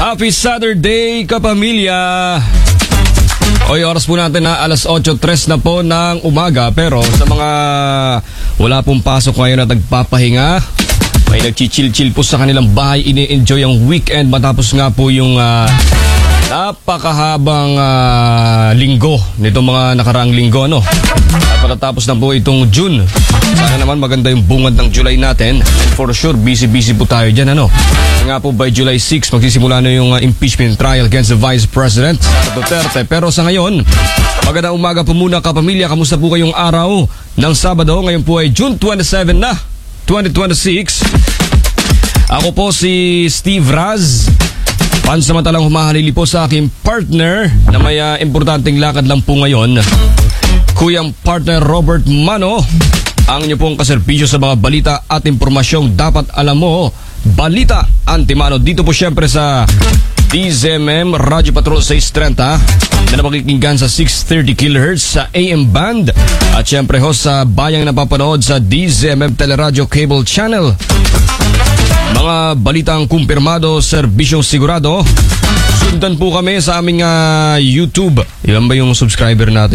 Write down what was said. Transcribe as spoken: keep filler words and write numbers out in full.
Happy Saturday, kapamilya! Oy, oras po natin na alas eight oh three na po ng umaga. Pero sa mga wala pong pasok ngayon at nagpapahinga, may nagchichill-chill po sa kanilang bahay, ini-enjoy ang weekend matapos nga po yung uh, napakahabang uh, linggo nitong mga nakaraang linggo, ano? At patatapos na po itong June. Sana naman maganda yung bungad ng July natin. And for sure, busy-busy po tayo dyan, ano? Nga po by July sixth, magsisimula na yung uh, impeachment trial against the Vice President, Sara Duterte. Pero sa ngayon, magandang umaga po muna, kapamilya. Kamusta po kayong araw ng Sabado? Ngayon po ay June twenty-seventh na, twenty twenty-six. Ako po si Steve Raz. Pansamantalang humahalili po sa aking partner na may uh, importanteng lakad lang po ngayon, Kuyang partner Robert Mano, ang inyo pong kaserbisyo sa mga balita at impormasyong dapat alam mo. Balita Antimano dito po syempre sa D Z M M Radio Patrol six thirty na napakikinggan sa six thirty kilohertz sa A M band, at syempre ho sa bayang napapanood sa D Z M M Teleradio Cable Channel. Mga balitang kumpirmado, serbisyong sigurado. Sundan po kami sa aming uh, YouTube. Ilan ba yung subscriber natin?